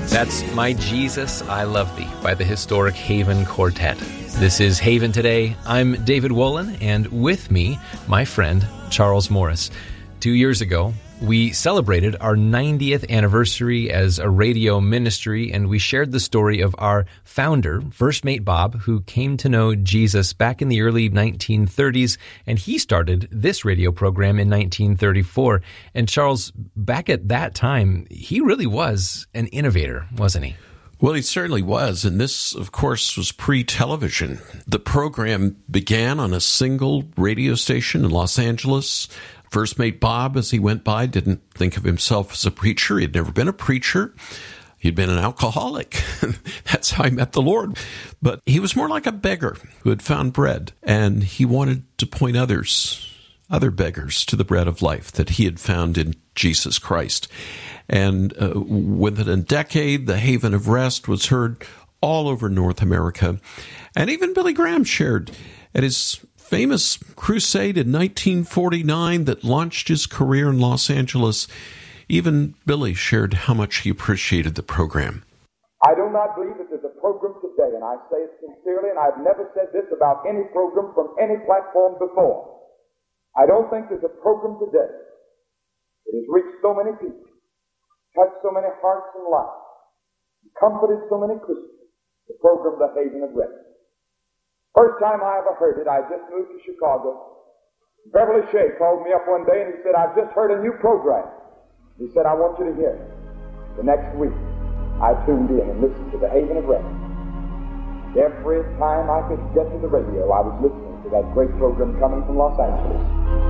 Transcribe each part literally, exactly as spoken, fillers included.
That's My Jesus, I Love Thee by the historic Haven Quartet. This is Haven Today. I'm David Wolin, and with me, my friend, Charles Morris. Two years ago, we celebrated our ninetieth anniversary as a radio ministry, and we shared the story of our founder, First Mate Bob, who came to know Jesus back in the early nineteen thirties, and he started this radio program in nineteen thirty-four. And Charles, back at that time, he really was an innovator, wasn't he? Well, he certainly was, and this, of course, was pre-television. The program began on a single radio station in Los Angeles. First Mate Bob, as he went by, didn't think of himself as a preacher. He had never been a preacher. He'd been an alcoholic. That's how he met the Lord. But he was more like a beggar who had found bread, and he wanted to point others, other beggars, to the bread of life that he had found in Jesus Christ. And uh, within a decade, the Haven of Rest was heard all over North America. And even Billy Graham shared at his famous crusade in nineteen forty-nine that launched his career in Los Angeles. Even Billy shared how much he appreciated the program. I do not believe that there's a program today, and I say it sincerely, and I've never said this about any program from any platform before. I don't think there's a program today that has reached so many people, touched so many hearts and lives, and comforted so many Christians, the program The Haven of Rest. First time I ever heard it, I just moved to Chicago. Beverly Shea called me up one day and he said, I've just heard a new program. He said, I want you to hear it. The next week, I tuned in and listened to The Haven of Rest. Every time I could get to the radio, I was listening to that great program coming from Los Angeles.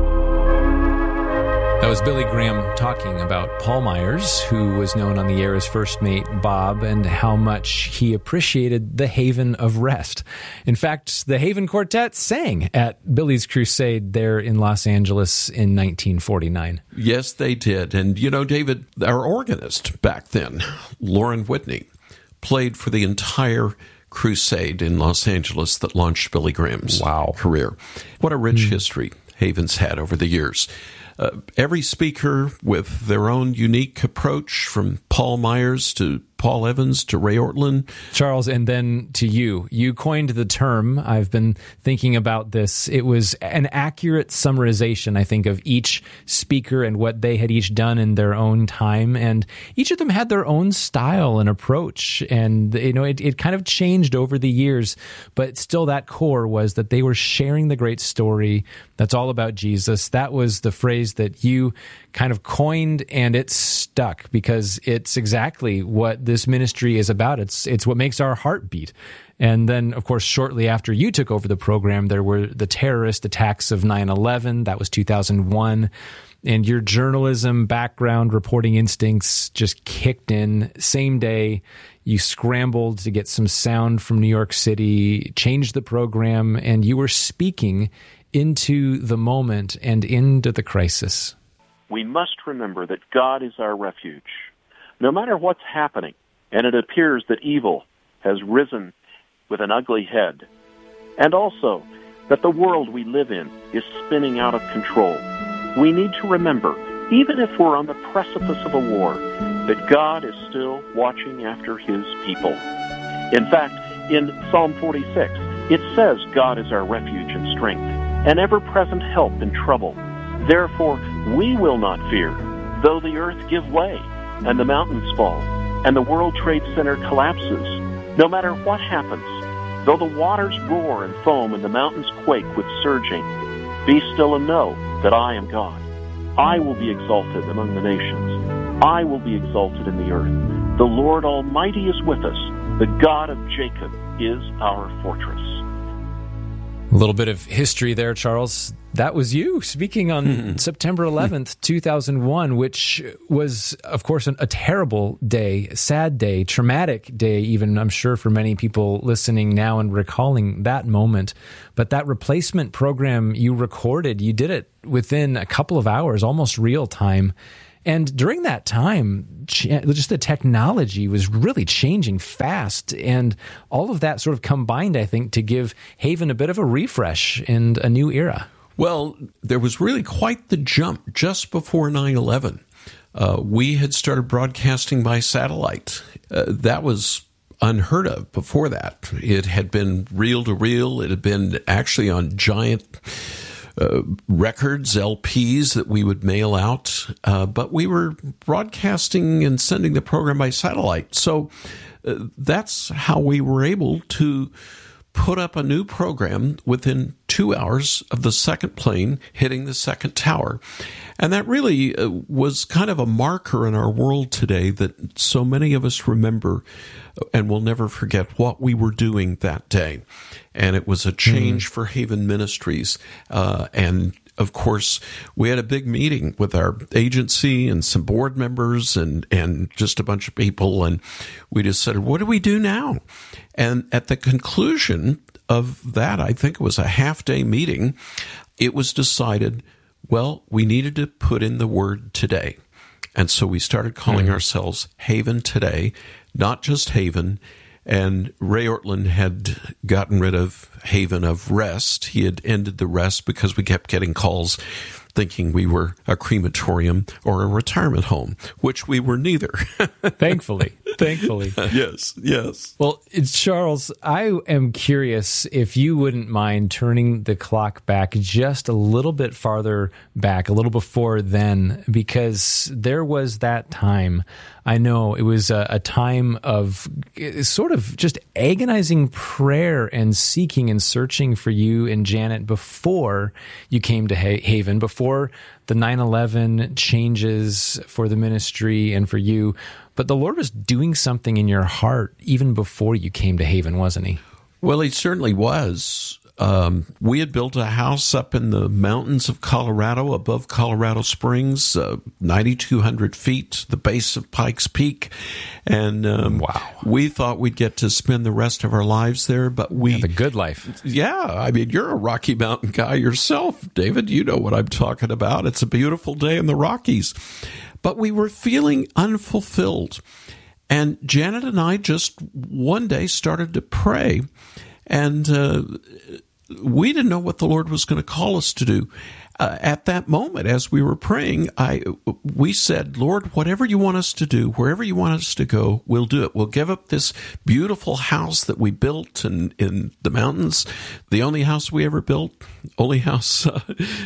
That was Billy Graham talking about Paul Myers, who was known on the air as First Mate Bob, and how much he appreciated the Haven of Rest. In fact, the Haven Quartet sang at Billy's crusade there in Los Angeles in nineteen forty-nine. Yes, they did. And, you know, David, our organist back then, Lauren Whitney, played for the entire crusade in Los Angeles that launched Billy Graham's wow. career. What a rich mm. history Haven's had over the years. Uh, every speaker with their own unique approach, from Paul Myers to Paul Evans to Ray Ortlund. Charles, and then to you. You coined the term. I've been thinking about this. It was an accurate summarization, I think, of each speaker and what they had each done in their own time. And each of them had their own style and approach. And, you know, it, it kind of changed over the years. But still, that core was that they were sharing the great story that's all about Jesus. That was the phrase that you kind of coined, and it stuck because it's exactly what this ministry is about. It's it's what makes our heart beat. And then, of course, shortly after you took over the program, there were the terrorist attacks of nine eleven. That was two thousand one. And your journalism background, reporting instincts just kicked in. Same day, you scrambled to get some sound from New York City, changed the program, and you were speaking into the moment and into the crisis. We must remember that God is our refuge. No matter what's happening, and it appears that evil has risen with an ugly head, and also that the world we live in is spinning out of control, we need to remember, even if we're on the precipice of a war, that God is still watching after His people. In fact, in Psalm forty-six, it says God is our refuge and strength, an ever-present help in trouble. Therefore, we will not fear, though the earth give way, and the mountains fall, and the World Trade Center collapses. No matter what happens, though the waters roar and foam and the mountains quake with surging, be still and know that I am God. I will be exalted among the nations. I will be exalted in the earth. The Lord Almighty is with us. The God of Jacob is our fortress. A little bit of history there, Charles. That was you speaking on mm-hmm. September eleventh, two thousand one, which was, of course, an, a terrible day, sad day, traumatic day, even, I'm sure, for many people listening now and recalling that moment. But that replacement program you recorded, you did it within a couple of hours, almost real time. And during that time, just the technology was really changing fast, and all of that sort of combined, I think, to give Haven a bit of a refresh and a new era. Well, there was really quite the jump just before nine eleven. uh, we had started broadcasting by satellite. Uh, that was unheard of before that. It had been reel to reel. It had been actually on giant uh, records, L Ps that we would mail out. Uh, but we were broadcasting and sending the program by satellite. So uh, that's how we were able to put up a new program within two hours of the second plane hitting the second tower. And that really uh, was kind of a marker in our world today that so many of us remember and will never forget what we were doing that day. And it was a change mm-hmm. for Haven Ministries. Uh, and of course, we had a big meeting with our agency and some board members and, and just a bunch of people. And we just said, what do we do now? And at the conclusion of that, I think it was a half-day meeting, it was decided, well, we needed to put in the word today. And so we started calling mm-hmm. ourselves Haven Today, not just Haven. And Ray Ortlund had gotten rid of Haven of Rest. He had ended the rest because we kept getting calls thinking we were a crematorium or a retirement home, which we were neither. Thankfully. Thankfully. Yes, yes. Well, Charles, I am curious if you wouldn't mind turning the clock back just a little bit farther back, a little before then, because there was that time. I know it was a, a time of sort of just agonizing prayer and seeking and searching for you and Janet before you came to ha- Haven, before the nine eleven changes for the ministry and for you. But the Lord was doing something in your heart even before you came to Haven, wasn't he? Well, he certainly was. Um, we had built a house up in the mountains of Colorado, above Colorado Springs, uh, ninety-two hundred feet, the base of Pikes Peak. And um, wow. we thought we'd get to spend the rest of our lives there, but we... Have a good life. Yeah, I mean, you're a Rocky Mountain guy yourself, David. You know what I'm talking about. It's a beautiful day in the Rockies. But we were feeling unfulfilled. And Janet and I just one day started to pray. And uh, we didn't know what the Lord was going to call us to do. Uh, at that moment, as we were praying, I we said, Lord, whatever you want us to do, wherever you want us to go, we'll do it. We'll give up this beautiful house that we built in, in the mountains, the only house we ever built, only house. Uh,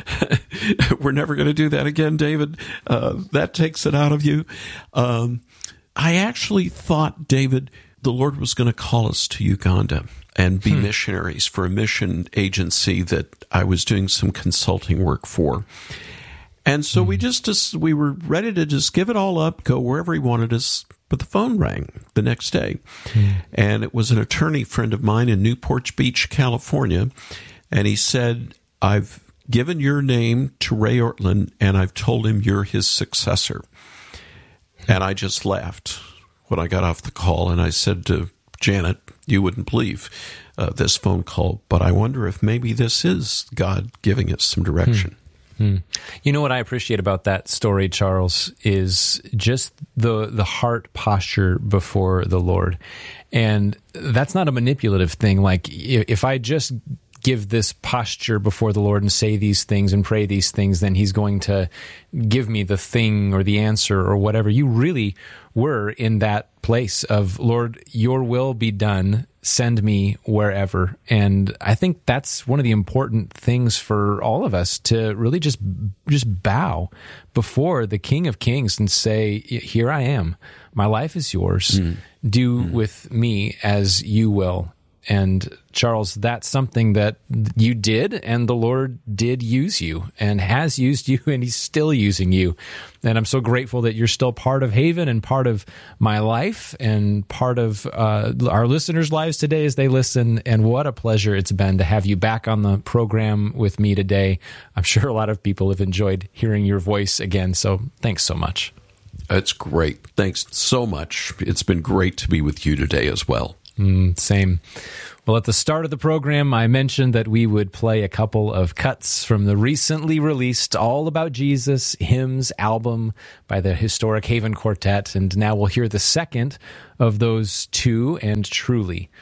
we're never going to do that again, David. Uh, that takes it out of you. Um, I actually thought, David, the Lord was going to call us to Uganda and be hmm. missionaries for a mission agency that I was doing some consulting work for. And so hmm. we just, just, we were ready to just give it all up, go wherever he wanted us. But the phone rang the next day. Hmm. And it was an attorney friend of mine in Newport Beach, California. And he said, I've given your name to Ray Ortlund, and I've told him you're his successor. And I just laughed when I got off the call, and I said to Janet, you wouldn't believe uh, this phone call, but I wonder if maybe this is God giving us some direction. Hmm. Hmm. You know what I appreciate about that story, Charles, is just the the heart posture before the Lord. And that's not a manipulative thing. Like if I just give this posture before the Lord and say these things and pray these things, then he's going to give me the thing or the answer or whatever. You really were in that place of, Lord, your will be done. Send me wherever. And I think that's one of the important things for all of us, to really just just bow before the King of Kings and say, here I am. My life is yours. Mm. Do mm. with me as you will. And Charles, that's something that you did, and the Lord did use you and has used you, and he's still using you. And I'm so grateful that you're still part of Haven and part of my life and part of uh, our listeners' lives today as they listen. And what a pleasure it's been to have you back on the program with me today. I'm sure a lot of people have enjoyed hearing your voice again. So thanks so much. That's great. Thanks so much. It's been great to be with you today as well. Mm, same. Well, at the start of the program, I mentioned that we would play a couple of cuts from the recently released All About Jesus Hymns album by the historic Haven Quartet, and now we'll hear the second of those two, and Truly.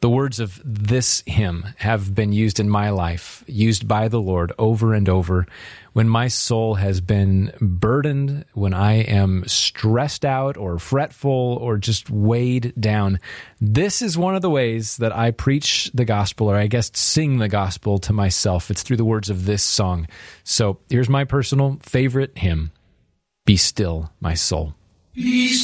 The words of this hymn have been used in my life, used by the Lord over and over. When my soul has been burdened, when I am stressed out or fretful or just weighed down, this is one of the ways that I preach the gospel, or I guess sing the gospel to myself. It's through the words of this song. So here's my personal favorite hymn, Be Still, My Soul. Be